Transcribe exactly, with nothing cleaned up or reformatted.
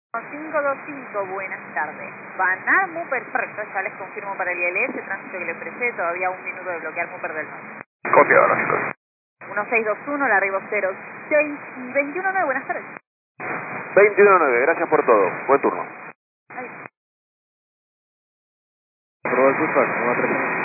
cinco dos cinco, buenas tardes. Van a Mupper, perfecto, ya les confirmo para el I L S, tránsito que le ofrece, todavía un minuto de bloquear Mupper del norte. Copiado, chicos. uno seis dos uno, la arribo cero seis y veintiuno nueve, buenas tardes. veintiuno nueve, gracias por todo. Buen turno. Adiós. Probó el pushback,